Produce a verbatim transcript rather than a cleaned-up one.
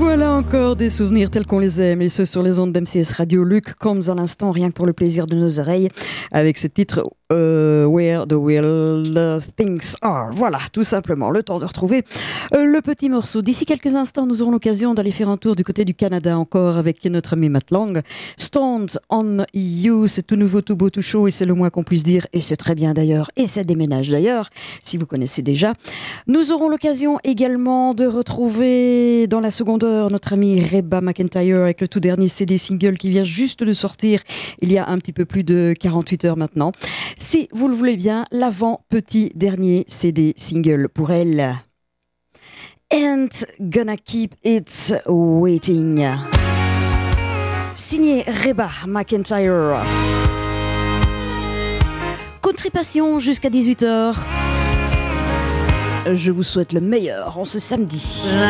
Voilà encore des souvenirs tels qu'on les aime, et ce sur les ondes d'M C S Radio. Luc Combs à l'instant, rien que pour le plaisir de nos oreilles, avec ce titre euh, Where the Real Things Are. Voilà, tout simplement, le temps de retrouver euh, le petit morceau. D'ici quelques instants, nous aurons l'occasion d'aller faire un tour du côté du Canada encore avec notre ami Matt Lang. Stoned on You, c'est tout nouveau, tout beau, tout chaud, et c'est le moins qu'on puisse dire, et c'est très bien d'ailleurs, et ça déménage d'ailleurs, si vous connaissez déjà. Nous aurons l'occasion également de retrouver dans la seconde heure notre amie Reba McEntire avec le tout dernier C D single qui vient juste de sortir il y a un petit peu plus de quarante-huit heures maintenant. Si vous le voulez bien, l'avant-petit dernier C D single pour elle. Ain't Gonna Keep It Waiting. Signé Reba McEntire. Contripation jusqu'à dix-huit heures. Je vous souhaite le meilleur en ce samedi.